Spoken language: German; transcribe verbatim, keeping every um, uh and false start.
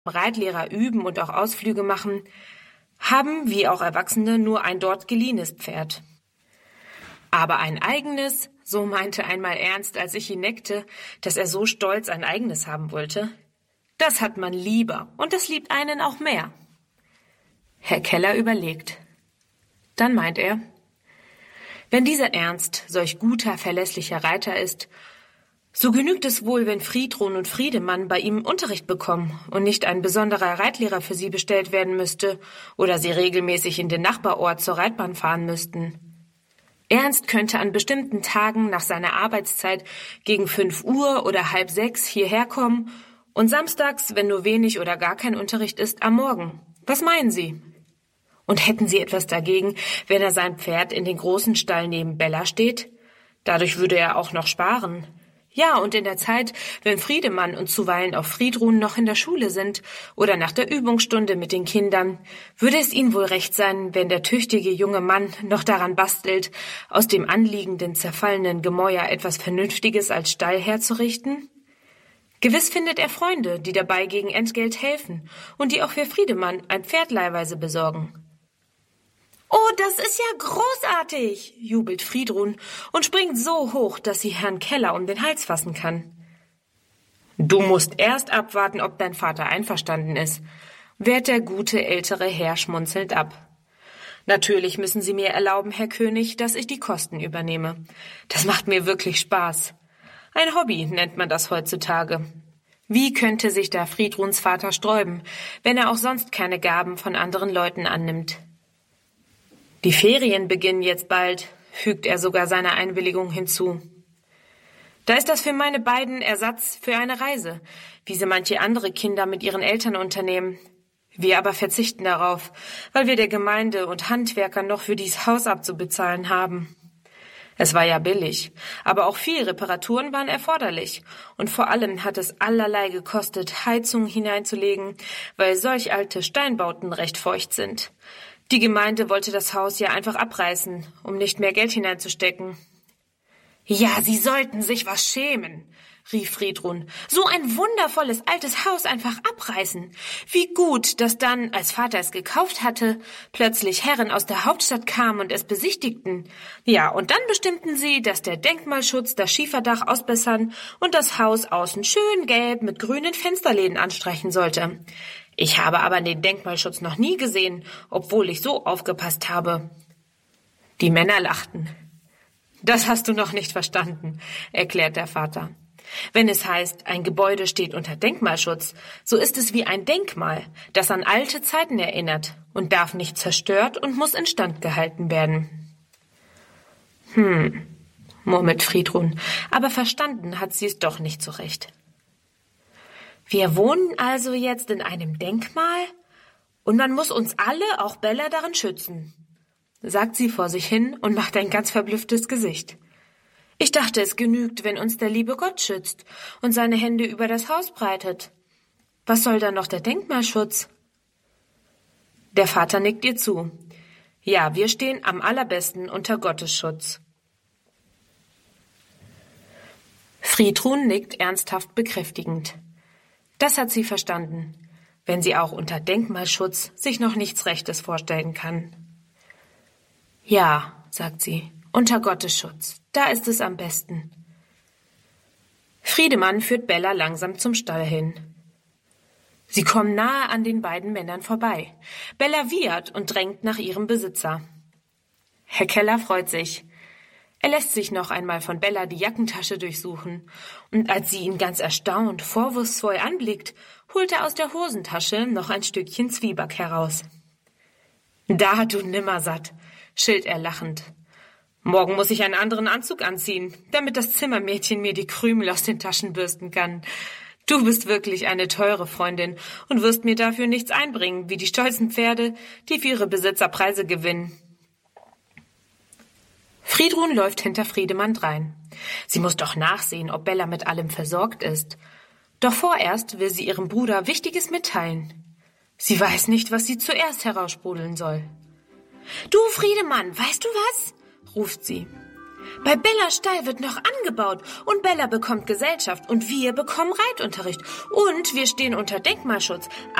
Reitlehrer üben und auch Ausflüge machen, haben, wie auch Erwachsene, nur ein dort geliehenes Pferd. Aber ein eigenes, so meinte einmal Ernst, als ich ihn neckte, dass er so stolz ein eigenes haben wollte, das hat man lieber und das liebt einen auch mehr. Herr Keller überlegt. Dann meint er, wenn dieser Ernst solch guter, verlässlicher Reiter ist, so genügt es wohl, wenn Friedrun und Friedemann bei ihm Unterricht bekommen und nicht ein besonderer Reitlehrer für sie bestellt werden müsste oder sie regelmäßig in den Nachbarort zur Reitbahn fahren müssten. Ernst könnte an bestimmten Tagen nach seiner Arbeitszeit gegen fünf Uhr oder halb sechs hierher kommen und samstags, wenn nur wenig oder gar kein Unterricht ist, am Morgen. Was meinen Sie? Und hätten Sie etwas dagegen, wenn er sein Pferd in den großen Stall neben Bella steht? Dadurch würde er auch noch sparen. Ja, und in der Zeit, wenn Friedemann und zuweilen auch Friedrun noch in der Schule sind oder nach der Übungsstunde mit den Kindern, würde es Ihnen wohl recht sein, wenn der tüchtige junge Mann noch daran bastelt, aus dem anliegenden, zerfallenen Gemäuer etwas Vernünftiges als Stall herzurichten? Gewiss findet er Freunde, die dabei gegen Entgelt helfen und die auch für Friedemann ein Pferd leihweise besorgen. »Oh, das ist ja großartig«, jubelt Friedrun und springt so hoch, dass sie Herrn Keller um den Hals fassen kann. »Du musst erst abwarten, ob dein Vater einverstanden ist«, wehrt der gute ältere Herr schmunzelnd ab. »Natürlich müssen Sie mir erlauben, Herr König, dass ich die Kosten übernehme. Das macht mir wirklich Spaß. Ein Hobby nennt man das heutzutage. Wie könnte sich da Friedruns Vater sträuben, wenn er auch sonst keine Gaben von anderen Leuten annimmt?« »Die Ferien beginnen jetzt bald«, fügt er sogar seine Einwilligung hinzu. »Da ist das für meine beiden Ersatz für eine Reise, wie sie manche andere Kinder mit ihren Eltern unternehmen. Wir aber verzichten darauf, weil wir der Gemeinde und Handwerker noch für dies Haus abzubezahlen haben. Es war ja billig, aber auch viel Reparaturen waren erforderlich und vor allem hat es allerlei gekostet, Heizungen hineinzulegen, weil solch alte Steinbauten recht feucht sind. Die Gemeinde wollte das Haus ja einfach abreißen, um nicht mehr Geld hineinzustecken.« »Ja, Sie sollten sich was schämen«, rief Friedrun. »So ein wundervolles altes Haus einfach abreißen. Wie gut, dass dann, als Vater es gekauft hatte, plötzlich Herren aus der Hauptstadt kamen und es besichtigten. Ja, und dann bestimmten sie, dass der Denkmalschutz das Schieferdach ausbessern und das Haus außen schön gelb mit grünen Fensterläden anstreichen sollte. Ich habe aber den Denkmalschutz noch nie gesehen, obwohl ich so aufgepasst habe.« Die Männer lachten. »Das hast du noch nicht verstanden«, erklärt der Vater. »Wenn es heißt, ein Gebäude steht unter Denkmalschutz, so ist es wie ein Denkmal, das an alte Zeiten erinnert und darf nicht zerstört und muss instand gehalten werden.« »Hm«, murmelt Friedrun, aber verstanden hat sie es doch nicht so recht. »Wir wohnen also jetzt in einem Denkmal und man muss uns alle, auch Bella, darin schützen«, sagt sie vor sich hin und macht ein ganz verblüfftes Gesicht. »Ich dachte, es genügt, wenn uns der liebe Gott schützt und seine Hände über das Haus breitet. Was soll dann noch der Denkmalschutz?« Der Vater nickt ihr zu. »Ja, wir stehen am allerbesten unter Gottes Schutz.« Friedrun nickt ernsthaft bekräftigend. Das hat sie verstanden, wenn sie auch unter Denkmalschutz sich noch nichts Rechtes vorstellen kann. »Ja«, sagt sie, »unter Gottes Schutz, da ist es am besten.« Friedemann führt Bella langsam zum Stall hin. Sie kommen nahe an den beiden Männern vorbei. Bella wiehert und drängt nach ihrem Besitzer. Herr Keller freut sich. Er lässt sich noch einmal von Bella die Jackentasche durchsuchen, und als sie ihn ganz erstaunt, vorwurfsvoll anblickt, holt er aus der Hosentasche noch ein Stückchen Zwieback heraus. »Da, du Nimmersatt«, schilt er lachend. »Morgen muss ich einen anderen Anzug anziehen, damit das Zimmermädchen mir die Krümel aus den Taschen bürsten kann. Du bist wirklich eine teure Freundin und wirst mir dafür nichts einbringen, wie die stolzen Pferde, die für ihre Besitzer Preise gewinnen.« Friedrun läuft hinter Friedemann drein. Sie muss doch nachsehen, ob Bella mit allem versorgt ist. Doch vorerst will sie ihrem Bruder Wichtiges mitteilen. Sie weiß nicht, was sie zuerst heraussprudeln soll. »Du, Friedemann, weißt du was?«, ruft sie. Bei Bella Stall wird noch angebaut und Bella bekommt Gesellschaft und wir bekommen Reitunterricht und wir stehen unter Denkmalschutz.